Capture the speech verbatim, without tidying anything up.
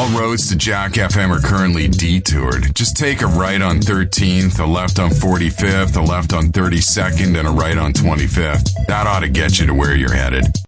All roads to Jack F M are currently detoured. Just take a right on thirteenth, a left on forty-fifth, a left on thirty-second, and a right on twenty-fifth. That ought to get you to where you're headed.